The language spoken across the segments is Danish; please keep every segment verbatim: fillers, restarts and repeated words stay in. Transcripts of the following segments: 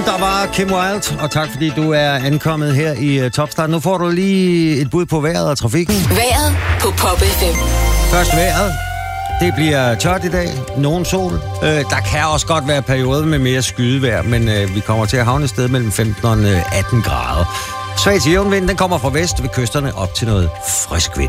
der var Kim Wilde, og tak fordi du er ankommet her i uh, Topstart. Nu får du lige et bud på vejret og trafikken. Vejret på Pop F M. Først vejret. Det bliver tørt i dag. Nogen sol. Øh, der kan også godt være perioder med mere skydevejr, men øh, vi kommer til at havne et sted mellem femten og atten grader. Svag til jævn vind, den kommer fra vest ved kysterne op til noget frisk vind.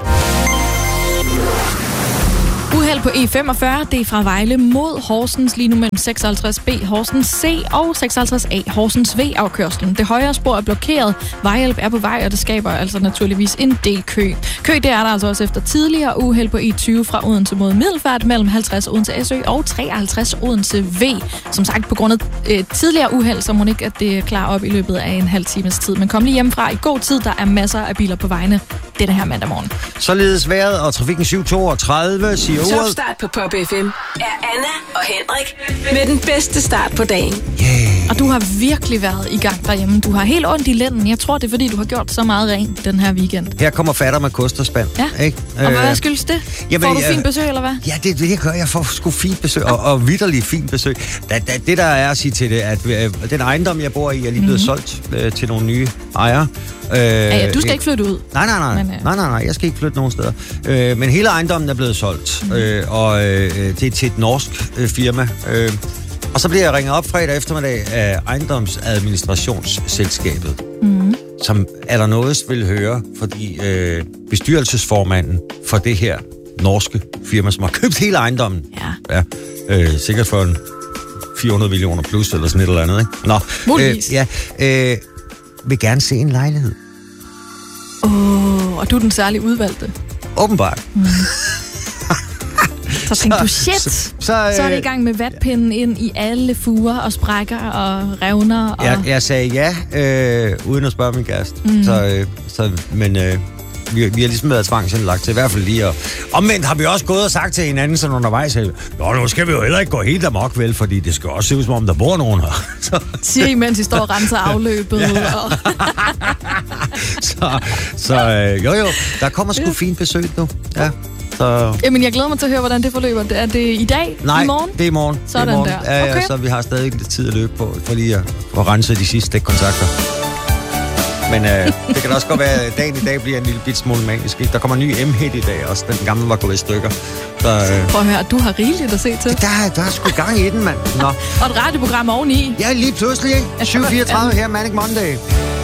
Uheld på E femogfyrre, det er fra Vejle mod Horsens, lige nu mellem seksoghalvtreds B Horsens C og seksoghalvtreds A Horsens V-afkørslen. Det højre spor er blokeret, vejhjælp er på vej, og det skaber altså naturligvis en del kø. Kø, det er der altså også efter tidligere uheld på E tyve fra Odense mod Middelfart, mellem halvtreds Odense S Ø og treoghalvtreds Odense V. Som sagt, på grund af øh, tidligere uheld, så må ikke, at det er klar op i løbet af en halv times tid. Men kom lige hjemmefra i god tid, der er masser af biler på vejene denne her mandag morgen. Således vejret og trafikken syv toogtredive siger ordet. Topstart på Pop F M er Anna og Henrik med den bedste start på dagen. Yeah. Og du har virkelig været i gang derhjemme. Du har helt ondt i lænden. Jeg tror, det er, fordi du har gjort så meget rent den her weekend. Her kommer fatter med kost og spand. Ja, ikke? og hvad øh, skyldes det? Jamen, får du jeg, fint besøg, eller hvad? Ja, det, det jeg gør. Jeg får sgu fint besøg, og, og vitterligt fint besøg. Da, da, det, der er at sige til det, at øh, den ejendom, jeg bor i, er lige blevet mm-hmm. solgt øh, til nogle nye ejere. Øh, ja, ja, du skal ikke flytte ud. Nej, nej, nej. Men, øh... nej, nej, nej. Jeg skal ikke flytte nogen steder. Øh, men hele ejendommen er blevet solgt, mm. øh, og øh, det er til et norsk øh, firma. Øh, og så bliver jeg ringet op fredag eftermiddag af ejendomsadministrationsselskabet, mm. som er der noget, vil høre, fordi øh, bestyrelsesformanden for det her norske firma, som har købt hele ejendommen, ja. Ja, øh, sikkert for en fire hundrede millioner plus, eller sådan et eller andet, ikke? Nå, øh, ja, øh, vil gerne se en lejlighed. Åh, oh, og du er den særlige udvalgte. Åbenbart. Mm. Så tænkte du, shit, så, så, så er det i gang med vatpinden ind i alle fuger og sprækker og revner. Og... Jeg, jeg sagde ja, øh, uden at spørge min kæreste. Mm. Så, øh, så, men øh, vi, vi har ligesom været tvangsindlagt til i hvert fald lige. Og omvendt har vi også gået og sagt til hinanden sådan undervejs, at nå, nu skal vi jo heller ikke gå helt amok, vel, fordi det skal også se ud som om, der bor nogen her. Så... Siger I, mens I står og renser afløbet. Ja. Og... så så øh, jo jo, der kommer sgu fint besøg nu. Ja. Så... Jamen, jeg glæder mig til at høre, hvordan det forløber. Er det i dag? Nej, i morgen? det er i morgen. Sådan det er i morgen. der. Ja, ja, okay. Så vi har stadig lidt tid at løbe på, for lige at, at rense de sidste stikkontakter. Men øh, det kan da også godt være, at dagen i dag bliver en lille bit smule magisk. Ikke? Der kommer en ny M-hit i dag også. Den gamle var gået i stykker. Så, øh... Prøv at høre, du har rigeligt at se til. Der, der er sgu gang i den, mand. Nå. Og et radioprogram oveni. Ja, lige pludselig, ikke? syv fireogtredive her, Manic Monday.